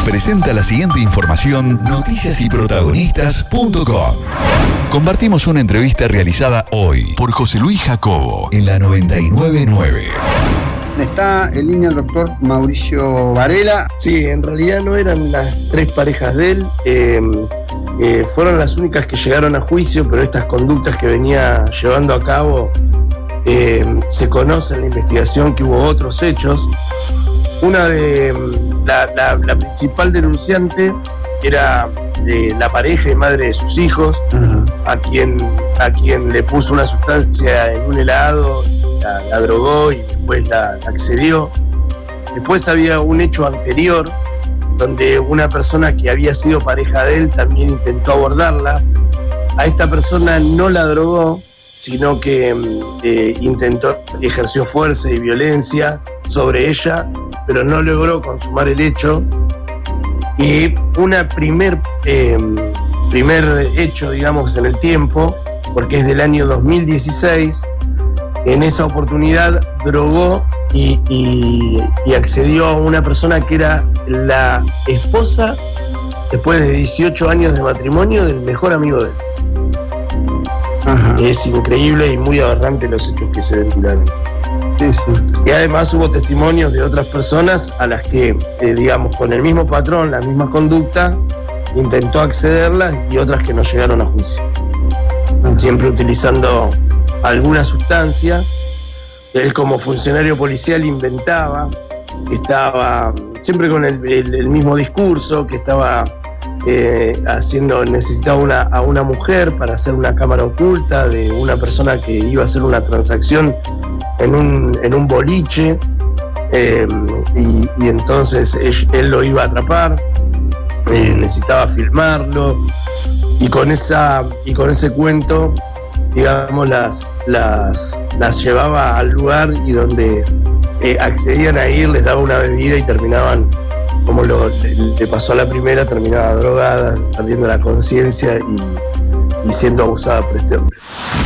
presenta la siguiente información noticiasyprotagonistas.com. Compartimos una entrevista realizada hoy por José Luis Jacobo en la 999. Está en línea el doctor Mauricio Varela. Sí, en realidad no eran las tres parejas de él, fueron las únicas que llegaron a juicio, pero estas conductas que venía llevando a cabo se conoce en la investigación que hubo otros hechos. Una de la principal denunciante era la pareja y madre de sus hijos, a quien le puso una sustancia en un helado, la drogó y después la accedió. Después había un hecho anterior donde una persona que había sido pareja de él también intentó abordarla. A esta persona no la drogó, sino que ejerció fuerza y violencia sobre ella, pero no logró consumar el hecho. Y una primer hecho, digamos, en el tiempo, porque es del año 2016, en esa oportunidad drogó y accedió a una persona que era la esposa, después de 18 años de matrimonio, del mejor amigo de él. Es increíble y muy aberrante los hechos que se ventilaron. Sí. Y además hubo testimonios de otras personas a las que, digamos, con el mismo patrón, la misma conducta, intentó accederlas, y otras que no llegaron a juicio. Siempre utilizando alguna sustancia. Él, como funcionario policial, inventaba, estaba siempre con el mismo discurso, que estaba necesitaba a una mujer para hacer una cámara oculta de una persona que iba a hacer una transacción en un boliche, y entonces él lo iba a atrapar, necesitaba filmarlo, y con ese cuento, digamos, las llevaba al lugar, y donde accedían a ir, les daba una bebida y terminaban, como le pasó a la primera, terminaba drogada, perdiendo la conciencia y siendo abusada por este hombre.